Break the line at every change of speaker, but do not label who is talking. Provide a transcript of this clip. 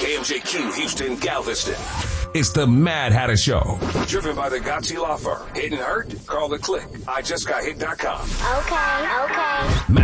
KMJQ, Houston, Galveston.
It's the Mad Hatter Show.
Driven by the Gotzi Law Firm. Hit and hurt? Call the click. IJustGotHit.com.
Okay.